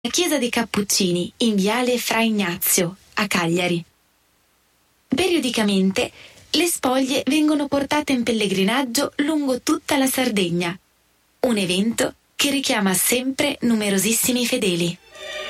chiesa dei Cappuccini in viale Fra Ignazio, a Cagliari. Periodicamente le spoglie vengono portate in pellegrinaggio lungo tutta la Sardegna, un evento che richiama sempre numerosissimi fedeli.